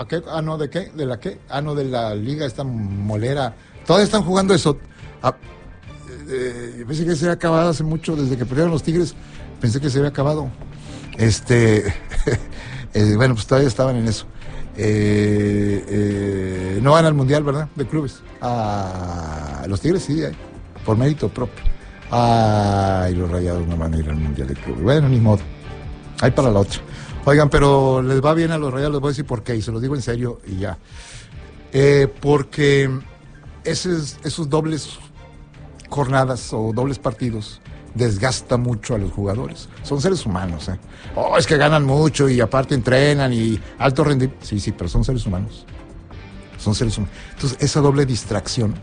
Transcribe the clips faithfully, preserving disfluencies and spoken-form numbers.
¿A qué? Ah, no, ¿de qué? ¿De la qué? Ah, no, de la liga esta molera. Todavía están jugando eso. Ah, eh, yo pensé que se había acabado hace mucho, desde que perdieron los Tigres, pensé que se había acabado. Este, eh, bueno, pues todavía estaban en eso. Eh, eh, no van al Mundial, ¿verdad? De clubes. Ah, los Tigres sí, eh, por mérito propio. Ay, los Rayados no van a ir al Mundial de clubes. Bueno, ni modo. Ahí para la otra. Oigan, pero les va bien a los Rayados, les voy a decir por qué, y se los digo en serio y ya. Eh, porque esos, esos dobles jornadas o dobles partidos desgasta mucho a los jugadores. Son seres humanos, ¿eh? Oh, es que ganan mucho y aparte entrenan y alto rendimiento. Sí, sí, pero son seres humanos. Son seres humanos. Entonces, esa doble distracción,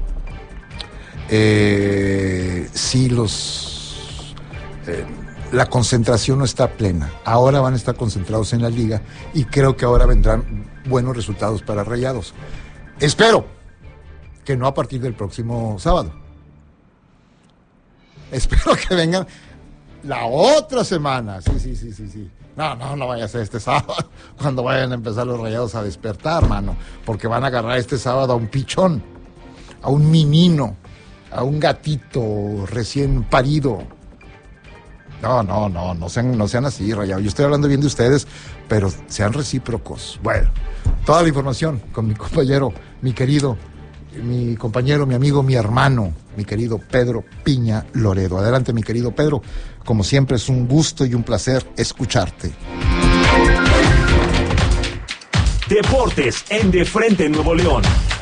eh, sí los... Eh, la concentración no está plena. Ahora van a estar concentrados en la liga y creo que ahora vendrán buenos resultados para Rayados. Espero que no a partir del próximo sábado. Espero que vengan la otra semana. Sí, sí, sí, sí, sí. No, no, no vaya a ser este sábado, cuando vayan a empezar los Rayados a despertar, mano, porque van a agarrar este sábado a un pichón, a un menino, a un gatito recién parido. No, no, no, no sean, no sean así, Rayados. Yo estoy hablando bien de ustedes, pero sean recíprocos. Bueno, toda la información con mi compañero, mi querido, mi compañero, mi amigo, mi hermano, mi querido Pedro Piña Loredo. Adelante, mi querido Pedro. Como siempre, es un gusto y un placer escucharte. Deportes en De Frente en Nuevo León.